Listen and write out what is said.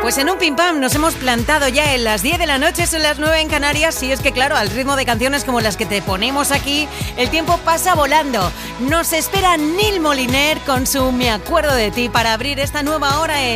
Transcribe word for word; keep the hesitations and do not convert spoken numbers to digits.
Pues en un pim pam nos hemos plantado ya en las diez de la noche, son las nueve en Canarias, y es que claro, al ritmo de canciones como las que te ponemos aquí, el tiempo pasa volando. Nos espera Neil Moliner con su Me acuerdo de ti para abrir esta nueva hora en